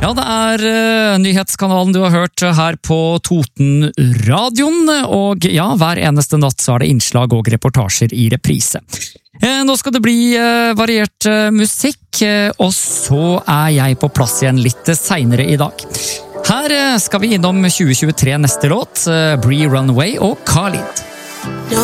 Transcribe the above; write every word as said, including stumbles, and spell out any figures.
Ja, det er uh, nyhetskanalen du har hørt her på Toten-radioen, og ja, hver eneste natt så er det innslag og reportasjer i reprise. Eh, nå skal det bli uh, variert uh, musikk, uh, og så er jeg på plass igjen litt senere i dag. Her uh, skal vi innom tjue tjuetre neste låt, uh, Bree Runway og Khalid.